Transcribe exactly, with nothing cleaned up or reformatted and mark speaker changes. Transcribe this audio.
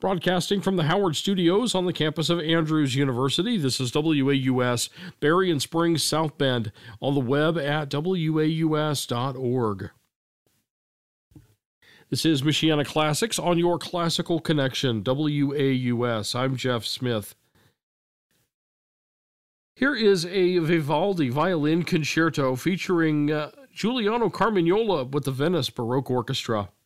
Speaker 1: Broadcasting from the Howard Studios on the campus of Andrews University, this is W A U S, Berrien Springs, South Bend, on the web at W A U S dot org. This is Michiana Classics on your classical connection, W A U S. I'm Jeff Smith. Here is a Vivaldi violin concerto featuring uh, Giuliano Carmignola with the Venice Baroque Orchestra.